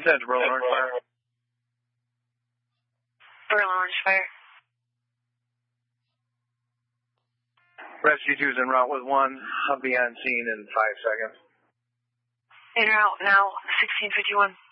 10 to Berlin Orange Fire. Berlin Orange Fire. Rescue 2 is en route with 1. I'll be on scene in 5 seconds. En route now, 1651.